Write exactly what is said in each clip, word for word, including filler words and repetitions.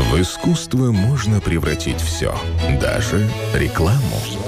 В искусство можно превратить все, даже рекламу.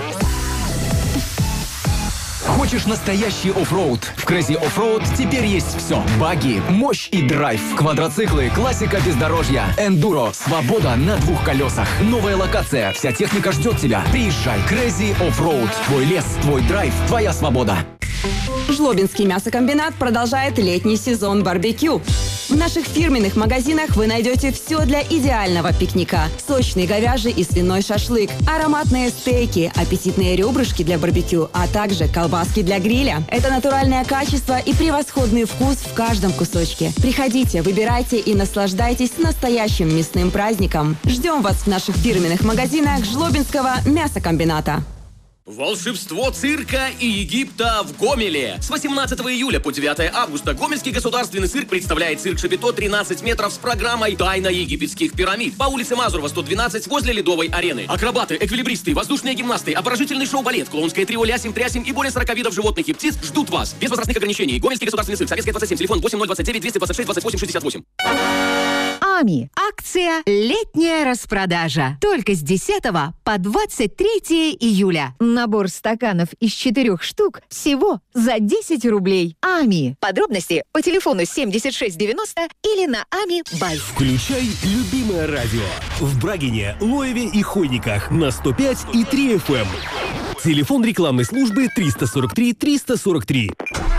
Хочешь настоящий оффроуд? В Crazy Offroad теперь есть все. Баги, мощь и драйв. Квадроциклы, классика бездорожья. Эндуро, свобода на двух колесах. Новая локация, вся техника ждет тебя. Приезжай, Crazy Offroad. Твой лес, твой драйв, твоя свобода. Жлобинский мясокомбинат продолжает летний сезон барбекю. В наших фирменных магазинах вы найдете все для идеального пикника. Сочный говяжий и свиной шашлык, ароматные стейки, аппетитные ребрышки для барбекю, а также колбаски для гриля. Это натуральное качество и превосходный вкус в каждом кусочке. Приходите, выбирайте и наслаждайтесь настоящим мясным праздником. Ждем вас в наших фирменных магазинах Жлобинского мясокомбината. Волшебство цирка и Египта в Гомеле. С восемнадцатого июля по девятое августа Гомельский государственный цирк представляет цирк Шапито тринадцать метров с программой «Тайна египетских пирамид» по улице Мазурова, сто двенадцать, возле Ледовой арены. Акробаты, эквилибристы, воздушные гимнасты, обворожительный шоу-балет, клоунское трио «Лясим-трясим» и более сорока видов животных и птиц ждут вас. Без возрастных ограничений. Гомельский государственный цирк. Советская двадцать семь. Телефон восемь ноль двадцать девять двести двадцать шесть двадцать восемь шестьдесят восемь. АМИ. Акция «Летняя распродажа». Только с десятого по двадцать третье июля. Набор стаканов из четырех штук всего за десять рублей. АМИ. Подробности по телефону семьдесят шесть девяносто или на ами бай. Включай любимое радио. В Брагине, Лоеве и Хойниках на сто пять и три эф эм. Телефон рекламной службы триста сорок три триста сорок три.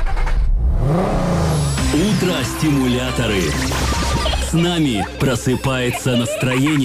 Утро-стимуляторы. С нами просыпается настроение.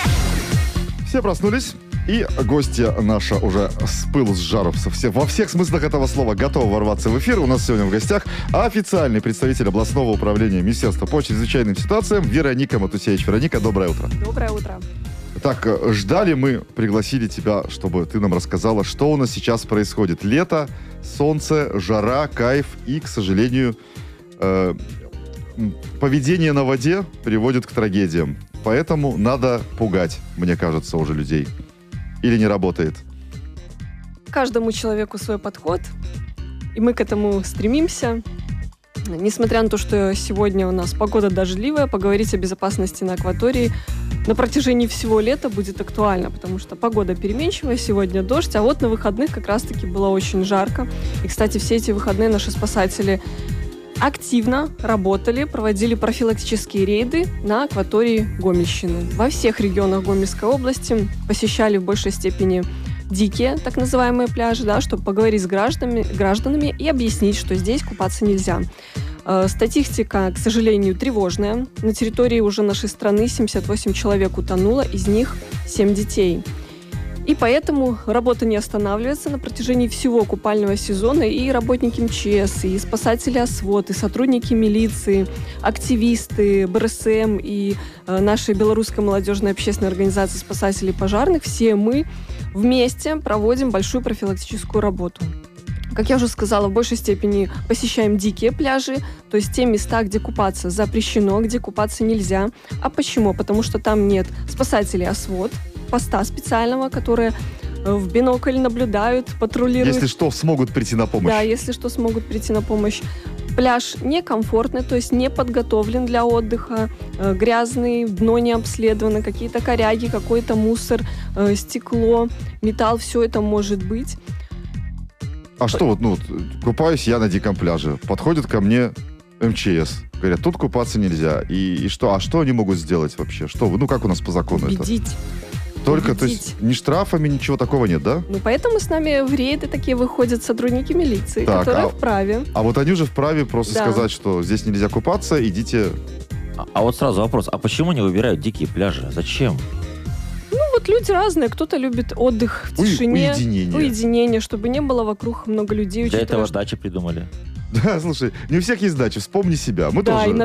Все проснулись, и гостья наша уже с пылу, с жару, со все, во всех смыслах этого слова готова ворваться в эфир. У нас сегодня в гостях официальный представитель областного управления Министерства по чрезвычайным ситуациям Вероника Матусевич. Вероника, доброе утро. Доброе утро. Так, ждали мы, пригласили тебя, чтобы ты нам рассказала, что у нас сейчас происходит. Лето, солнце, жара, кайф и, к сожалению, э, поведение на воде приводит к трагедиям. Поэтому надо пугать, мне кажется, уже людей. Или не работает? Каждому человеку свой подход, и мы к этому стремимся. Несмотря на то, что сегодня у нас погода дождливая, поговорить о безопасности на акватории на протяжении всего лета будет актуально, потому что погода переменчивая, сегодня дождь, а вот на выходных как раз-таки было очень жарко. И, кстати, все эти выходные наши спасатели активно работали, проводили профилактические рейды на акватории Гомельщины. Во всех регионах Гомельской области посещали в большей степени дикие, так называемые пляжи, да, чтобы поговорить с гражданами, гражданами и объяснить, что здесь купаться нельзя. Э, статистика, к сожалению, тревожная. На территории уже нашей страны семьдесят восемь человек утонуло, из них семь детей. И поэтому работа не останавливается на протяжении всего купального сезона. И работники эм че эс, и спасатели ОСВОД, и сотрудники милиции, активисты бэ эр эс эм и э, нашей белорусской молодежной общественной организации спасателей пожарных, все мы вместе проводим большую профилактическую работу. Как я уже сказала, в большей степени посещаем дикие пляжи, то есть те места, где купаться запрещено, где купаться нельзя. А почему? Потому что там нет спасателей ОСВОД, поста специального, которые в бинокль наблюдают, патрулируют. Если что, смогут прийти на помощь. Да, если что, смогут прийти на помощь. Пляж некомфортный, то есть не подготовлен для отдыха, э, грязный, дно не обследовано, какие-то коряги, какой-то мусор, э, стекло, металл, все это может быть. А что вот, ну, купаюсь я на диком пляже, подходит ко мне эм че эс, говорят, тут купаться нельзя. И, и что? А что они могут сделать вообще? Что? Ну, как у нас по закону это? Убедить. Только, Убедить. то есть, ни штрафами, ничего такого нет, да? Ну, поэтому с нами в рейды такие выходят сотрудники милиции, так, которые а, вправе. А вот они уже вправе просто Да. сказать, что здесь нельзя купаться, идите... А, а вот сразу вопрос, а почему не выбирают дикие пляжи? Зачем? Ну, вот люди разные. Кто-то любит отдых в Уй- тишине. уединение. Уединение, чтобы не было вокруг много людей. Для учитывая, этого что- дачи придумали. Да, слушай, не у всех есть дача, вспомни себя. Мы Да, тоже... и на